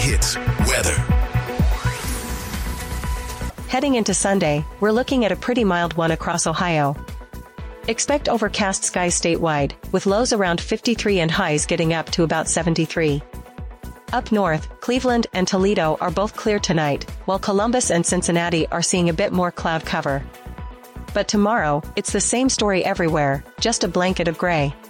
Hits weather. Heading into Sunday, we're looking at a pretty mild one across Ohio. Expect overcast skies statewide, with lows around 53 and highs getting up to about 73. Up north, Cleveland and Toledo are both clear tonight, while Columbus and Cincinnati are seeing a bit more cloud cover. But tomorrow, it's the same story everywhere, just a blanket of gray.